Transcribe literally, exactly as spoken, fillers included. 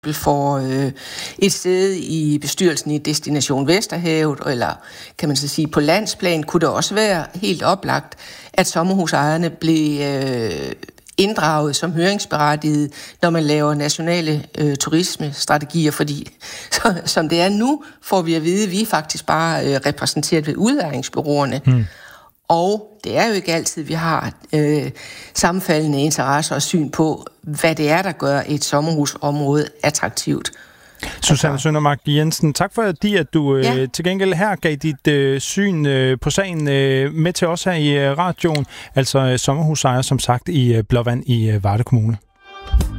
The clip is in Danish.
får øh, et sæde i bestyrelsen i Destination Vesterhavet, eller kan man så sige på landsplan, kunne det også være helt oplagt, at sommerhusejerne blev øh, inddraget som høringsberettigede, når man laver nationale øh, turismestrategier, fordi så, som det er nu, får vi at vide, at vi er faktisk bare øh, repræsenteret ved udlejringsbureauerne. Hmm. Og det er jo ikke altid, vi har øh, sammenfaldende interesser og syn på, hvad det er, der gør et sommerhusområde attraktivt. Susanne Søndermark Jensen, tak for at, at du øh, ja. til gengæld her gav dit øh, syn øh, på sagen øh, med til os her i øh, radioen, altså øh, sommerhusejer som sagt i øh, Blåvand i øh, Varde Kommune.